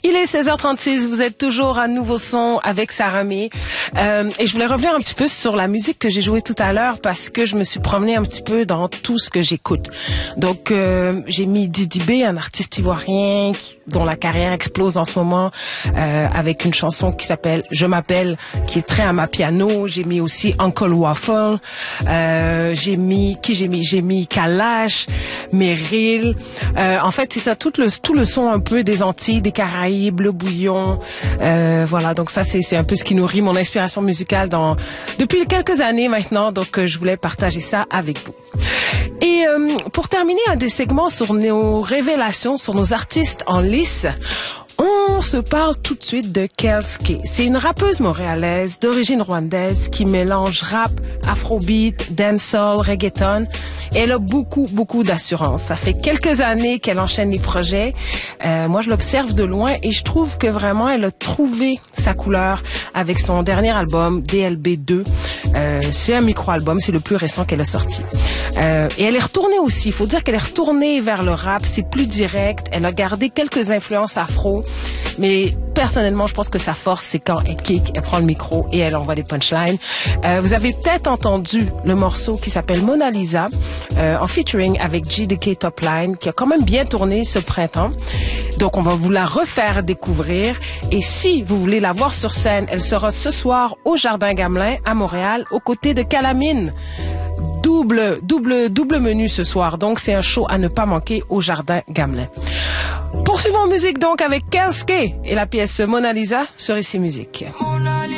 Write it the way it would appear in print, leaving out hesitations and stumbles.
Il est 16h36, vous êtes toujours à Nouveau Son avec Sarah May. Et je voulais revenir un petit peu sur la musique que j'ai jouée tout à l'heure parce que je me suis promenée un petit peu dans tout ce que j'écoute. Donc, j'ai mis Didi B, un artiste ivoirien dont la carrière explose en ce moment avec une chanson qui s'appelle Je m'appelle, qui est très à ma piano. J'ai mis aussi Uncle Waffle. J'ai mis Kalash, Meryl. En fait, c'est ça, tout le son un peu des Antilles, des Caraïbes, le bouillon. Voilà, donc ça, c'est un peu ce qui nourrit mon inspiration musicale depuis quelques années maintenant. Donc, je voulais partager ça avec vous. Et pour terminer, un des segments sur nos révélations, sur nos artistes en lice, on se parle tout de suite de Kelske. C'est une rappeuse montréalaise d'origine rwandaise qui mélange rap, afrobeat, dancehall, reggaeton. Et elle a beaucoup d'assurance. Ça fait quelques années qu'elle enchaîne les projets. Moi, je l'observe de loin et je trouve que vraiment, elle a trouvé sa couleur avec son dernier album, DLB2. C'est un micro-album, c'est le plus récent qu'elle a sorti. Et elle est retournée aussi. Il faut dire qu'elle est retournée vers le rap. C'est plus direct. Elle a gardé quelques influences afro. Mais personnellement, je pense que sa force, c'est quand elle kick, elle prend le micro et elle envoie des punchlines. Vous avez peut-être entendu le morceau qui s'appelle Mona Lisa, en featuring avec GDK Topline, qui a quand même bien tourné ce printemps. Donc, on va vous la refaire découvrir. Et si vous voulez la voir sur scène, elle sera ce soir au Jardin Gamelin à Montréal, aux côtés de Calamine. Double menu ce soir. Donc, c'est un show à ne pas manquer au Jardin Gamelin. Poursuivons en musique donc avec Kelske et la pièce Mona Lisa sur Ici Musique.